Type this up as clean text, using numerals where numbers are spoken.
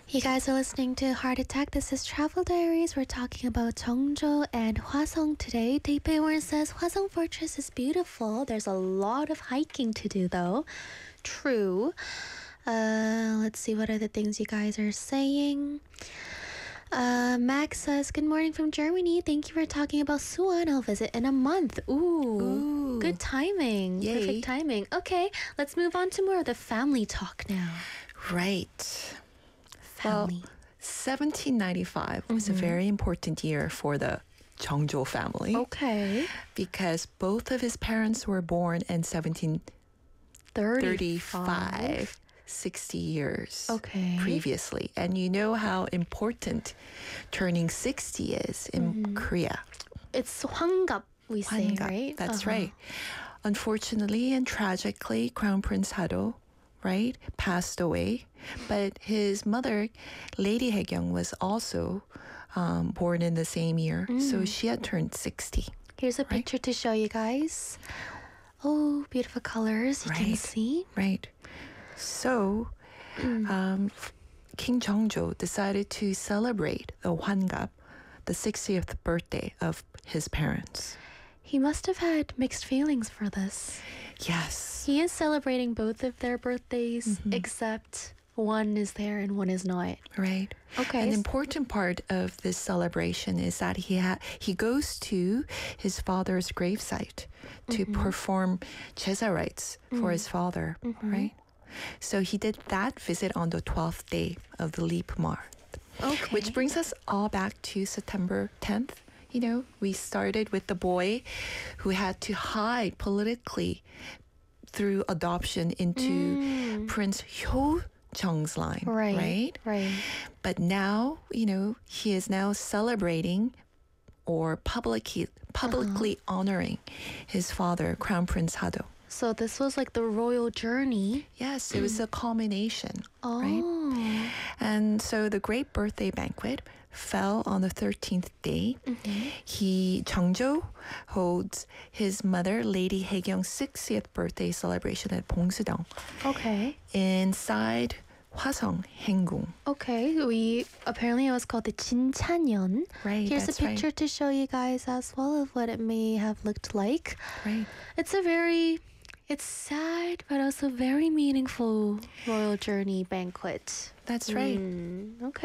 You guys are listening to Heart Attack. This is Travel Diaries. We're talking about Cheongjo and Hwaseong today. Taipei says Hwaseong Fortress is beautiful. There's a lot of hiking to do though. True. Let's see what other things you guys are saying. Max says, good morning from Germany. Thank you for talking about Suwon. I'll visit in a month. Ooh. Good timing. Yay. Perfect timing. Okay, let's move on to more of the family talk now. Right. Family. Well, 1795 was a very important year for the Cheongjo family. Okay. Because both of his parents were born in 1735. 60 years previously. And you know how important turning 60 is in Korea. It's hwangap, we say, Hwangap, right? That's right. Unfortunately and tragically, Crown Prince Hado, right, passed away. But his mother, Lady Haegyong, was also born in the same year. So she had turned 60. Here's a picture to show you guys. Oh, beautiful colors. You can see. Right. So, King Cheongjo decided to celebrate the Hwangap, the 60th birthday of his parents. He must have had mixed feelings for this. Yes. He is celebrating both of their birthdays, except one is there and one is not. Right. Okay. An important part of this celebration is that he goes to his father's gravesite to perform 제사 rites for his father, right? So he did that visit on the 12th day of the leap month. Okay. Which brings us all back to September 10th. You know, we started with the boy who had to hide politically through adoption into Prince Hyo Jung's line, right? But now, you know, he is now celebrating or publicly honoring his father, Crown Prince Hado. So this was like the royal journey. Yes, it was a culmination, right? And so the great birthday banquet fell on the 13th day. Cheongjo holds his mother, Lady Haegyong's 60th birthday celebration at Bongsu-dong. Okay. Inside Hwaseong Haengung. Okay, apparently it was called the Jinchannyeon. Right, Here's a that's picture to show you guys as well of what it may have looked like. Right. It's sad, but also very meaningful royal journey banquet. That's right. Okay.